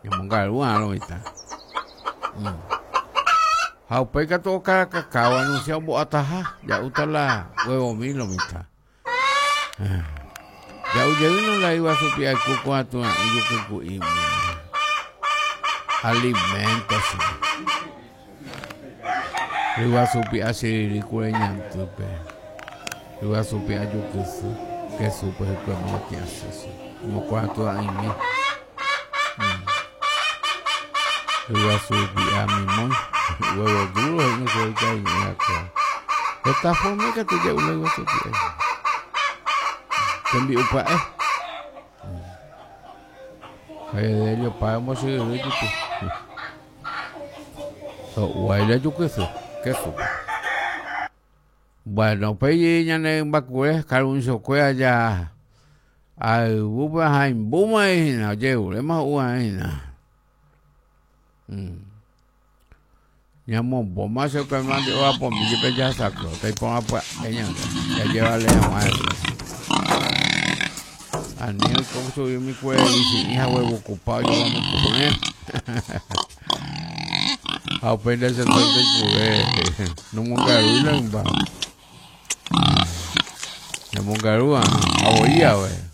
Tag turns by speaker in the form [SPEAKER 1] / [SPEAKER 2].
[SPEAKER 1] Yamongarua lo está. Haupeka toka cacao anuncia bo ataja. Ya utala huevo mil lo está. Ya uno la iba a subir al cuco a tu y yo que cuimo. Alimentos. Le iba a subir a Siri cueñante, le iba a subir a yo que supe que no te hace eso. Como cuánto años. Le iba a subir a mi mon. Huevo duro, no sé qué hay acá. Esta forma que tú llevas, le iba a subir. Te envío para de ellos pagamos si de ellos so guay yo qué sé bueno pues ya ne bakure karun so kwe allá al buba hain buma ina llevo le más uaina llamo bomba se que mande va por mi que ya sacro te ponga pues ella ya lleva le más Aniel, ¿cómo subió mi cuello? Y si hija huevo ocupado, yo vamos a poner. Apenas se trata de cubrir. No mongarú, no mongarú, aboría, güey.